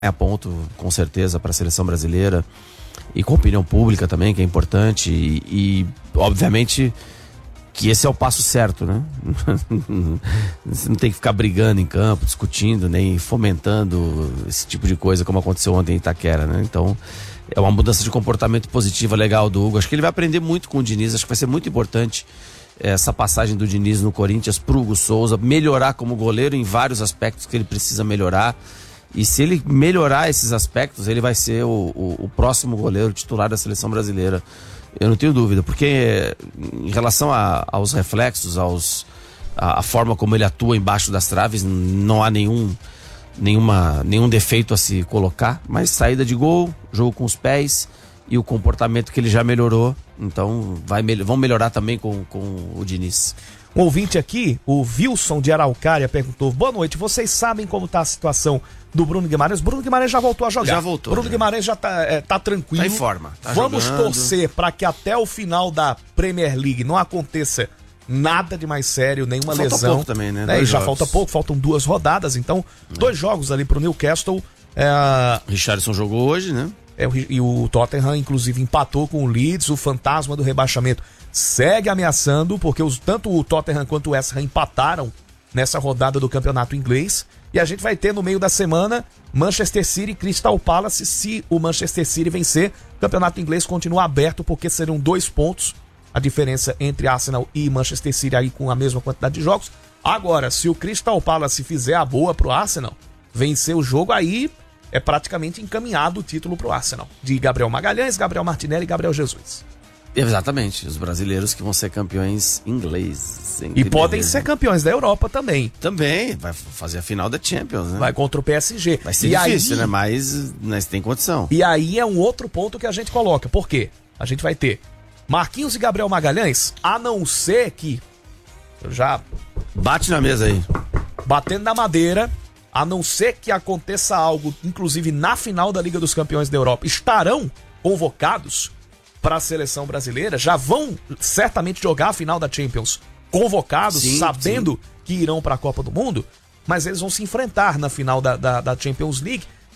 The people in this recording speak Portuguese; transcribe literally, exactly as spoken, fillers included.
a ponto, com certeza, para a seleção brasileira e com a opinião pública também, que é importante. E, e obviamente, que esse é o passo certo, né? Você não tem que ficar brigando em campo, discutindo, nem fomentando esse tipo de coisa, como aconteceu ontem em Itaquera, né? Então, é uma mudança de comportamento positiva legal do Hugo. Acho que ele vai aprender muito com o Diniz, acho que vai ser muito importante essa passagem do Diniz no Corinthians pro Hugo Souza, melhorar como goleiro em vários aspectos que ele precisa melhorar. E se ele melhorar esses aspectos, ele vai ser o, o, o próximo goleiro titular da seleção brasileira. Eu não tenho dúvida, porque em relação a, aos reflexos, aos, a, a forma como ele atua embaixo das traves, não há nenhum, nenhuma, nenhum defeito a se colocar. Mas saída de gol, jogo com os pés e o comportamento que ele já melhorou. Então vai, vão melhorar também com, com o Diniz. Um ouvinte aqui, o Wilson de Araucária, perguntou: boa noite, vocês sabem como está a situação do Bruno Guimarães? Bruno Guimarães já voltou a jogar. Já voltou. Bruno já. Guimarães já tá, é, tá tranquilo. Tá em forma. Tá Vamos jogando. torcer para que até o final da Premier League não aconteça nada de mais sério, nenhuma falta lesão. Pouco também, né? É, Dois já jogos. falta pouco, faltam duas rodadas, então é. dois jogos ali pro Newcastle. É... Richarlison jogou hoje, né? É, e o Tottenham, inclusive, empatou com o Leeds, o fantasma do rebaixamento segue ameaçando, porque os, tanto o Tottenham quanto o West Ham empataram nessa rodada do campeonato inglês. E a gente vai ter no meio da semana Manchester City e Crystal Palace. Se o Manchester City vencer, o campeonato inglês continua aberto, porque serão dois pontos a diferença entre Arsenal e Manchester City aí com a mesma quantidade de jogos. Agora, se o Crystal Palace fizer a boa pro Arsenal, vencer o jogo, aí é praticamente encaminhado o título pro Arsenal, de Gabriel Magalhães, Gabriel Martinelli e Gabriel Jesus. Exatamente, os brasileiros que vão ser campeões ingleses. E podem ser campeões da Europa também. Também, vai fazer a final da Champions, né? Vai contra o P S G. Vai ser e difícil, aí, né? Mas, mas tem condição. E aí é um outro ponto que a gente coloca. Por quê? A gente vai ter Marquinhos e Gabriel Magalhães, a não ser que... Eu já... Bate na mesa aí. Batendo na madeira, a não ser que aconteça algo, inclusive na final da Liga dos Campeões da Europa, estarão convocados para a seleção brasileira, já vão certamente jogar a final da Champions convocados, sim, sabendo sim. que irão para a Copa do Mundo, mas eles vão se enfrentar na final da, da, da Champions League,